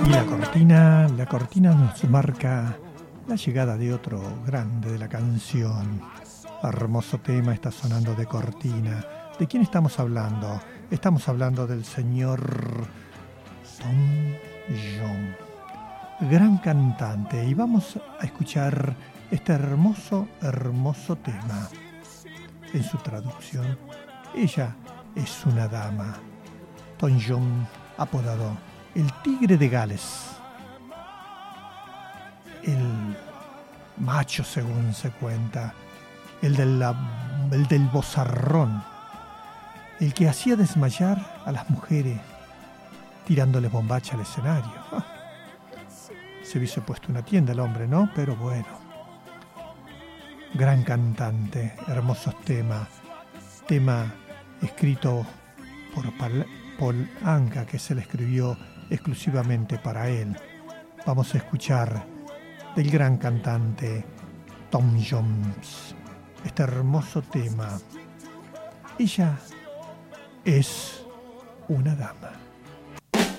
Y la cortina nos marca la llegada de otro grande de la canción. Hermoso tema está sonando de cortina. ¿De quién estamos hablando? Estamos hablando del señor Tom Jones, gran cantante. Y vamos a escuchar este hermoso tema. En su traducción, ella es una dama. Tom Jones, apodado el Tigre de Gales, el macho según se cuenta, el del vozarrón, el que hacía desmayar a las mujeres tirándole bombacha al escenario. Se hubiese puesto una tienda el hombre, ¿no? Pero bueno, gran cantante, hermosos tema escrito por Paul Anka, que se le escribió exclusivamente para él. Vamos a escuchar del gran cantante Tom Jones este hermoso tema. Ella es una dama.